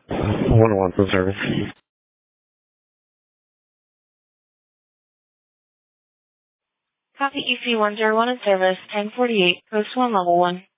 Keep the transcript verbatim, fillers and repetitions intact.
one oh one for service. Copy E C one zero one in service, ten forty-eight, post one level one.